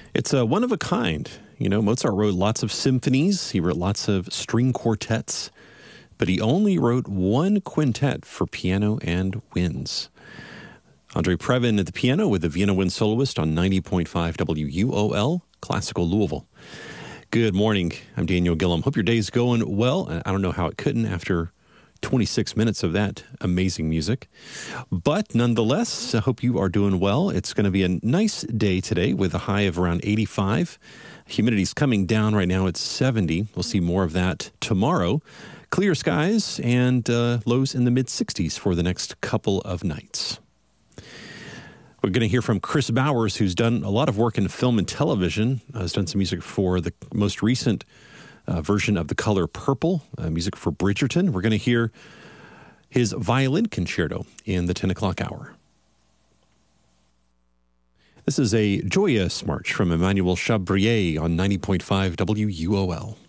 It's one of a kind. You know, Mozart wrote lots of symphonies. He wrote lots of string quartets, but he only wrote one quintet for piano and winds. Andre Previn at the piano with the Vienna Wind Soloist on 90.5 WUOL, Classical Louisville. Good morning. I'm Daniel Gillum. Hope your day's going well. I don't know how it couldn't after 26 minutes of that amazing music. But nonetheless, I hope you are doing well. It's going to be a nice day today with a high of around 85. Humidity's coming down right now. It's 70. We'll see more of that tomorrow. Clear skies and lows in the mid-60s for the next couple of nights. We're going to hear from Chris Bowers, who's done a lot of work in film and television. Has done some music for the most recent version of The Color Purple, music for Bridgerton. We're going to hear his violin concerto in the 10 o'clock hour. This is a joyous march from Emmanuel Chabrier on 90.5 WUOL.